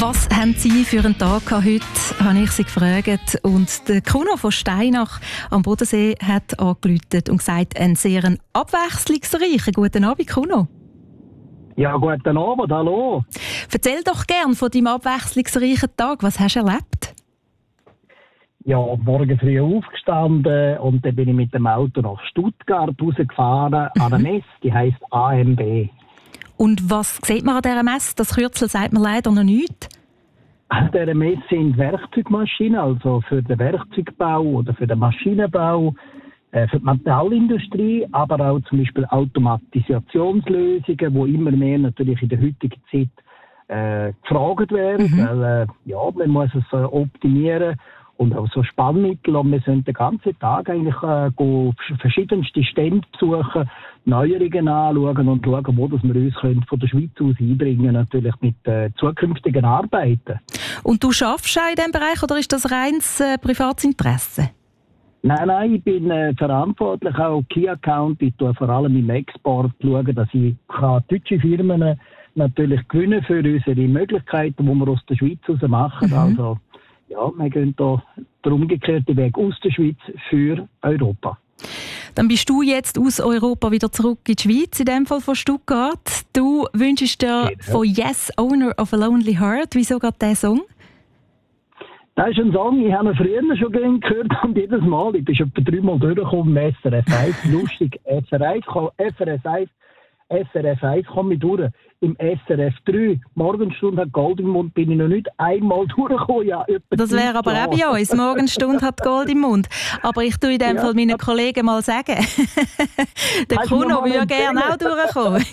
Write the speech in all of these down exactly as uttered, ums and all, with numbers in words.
Was haben Sie für einen Tag gehabt heute, habe ich Sie gefragt. Und der Kuno von Steinach am Bodensee hat angerufen und gesagt, einen sehr abwechslungsreichen guten Abend, Kuno. Ja, guten Abend, hallo. Erzähl doch gern von deinem abwechslungsreichen Tag. Was hast du erlebt? Ja, morgen früh aufgestanden und dann bin ich mit dem Auto nach Stuttgart rausgefahren, an einer Messe, die heisst A M B. Und was sieht man an dieser Messe? Das Kürzel sagt mir leider noch nichts. An dieser Messe sind Werkzeugmaschinen, also für den Werkzeugbau oder für den Maschinenbau, äh, für die Metallindustrie, aber auch zum Beispiel Automatisationslösungen, die immer mehr natürlich in der heutigen Zeit äh, gefragt werden. Mhm. Weil, äh, ja, man muss es äh, optimieren. Und auch so Spannmittel. Und wir sind den ganzen Tag eigentlich äh, go verschiedenste Stände besuchen, Neuerungen anschauen und schauen, wo das wir uns können von der Schweiz aus einbringen, natürlich mit äh, zukünftigen Arbeiten. Und du arbeitest auch in diesem Bereich oder ist das reines äh, privates Interesse? Nein, nein, ich bin äh, verantwortlich auch Key Account. Ich schaue vor allem im Export schauen, dass ich kann deutsche Firmen natürlich gewinnen für unsere Möglichkeiten, die wir aus der Schweiz raus machen. Mhm. Also, ja, wir gehen hier den umgekehrten Weg aus der Schweiz für Europa. Dann bist du jetzt aus Europa wieder zurück in die Schweiz, in dem Fall von Stuttgart. Du wünschst dir genau. von Yes, Owner of a Lonely Heart. Wieso gerade dieser Song? Das ist ein Song, ich habe ihn früher schon gern gehört und jedes Mal, ich bin schon etwa dreimal durchgekommen im S R F eins, lustig, S R F eins, S R F eins komme ich durch. Im S R F drei, Morgenstunde hat Gold im Mund, bin ich noch nicht einmal durchgekommen. Ja, das wäre aber auch bei uns. Morgenstunde hat Gold im Mund. Aber ich tue in dem ja. Fall meinen Kollegen mal sagen, der Kuno würde gerne auch durchkommen.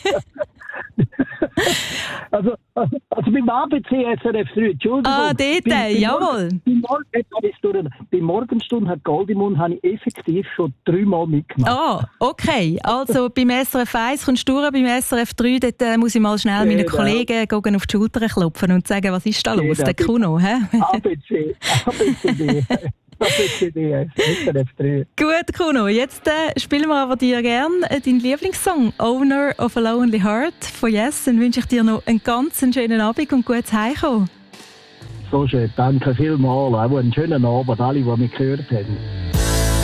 also, also, also beim A B C S R F drei, Entschuldigung. Ah, dort, bei, jawohl. Bei Morgenstunde hat Gold im Mund habe ich effektiv schon dreimal mitgemacht. Ah, okay. Also beim S R F eins kommst du durch, beim S R F drei, dort äh, muss ich mal schnell meinen genau. Kollegen gehen auf die Schulter klopfen und sagen, was ist da los, genau. der Kuno? A B C, A B C D. Gut, Kuno, jetzt äh, spielen wir aber dir gerne äh, deinen Lieblingssong «Owner of a Lonely Heart» von Yes. Dann wünsche ich dir noch einen ganz schönen Abend und gutes Heimkommen. So schön, danke vielmals. Auch einen schönen Abend, alle, die mich gehört haben.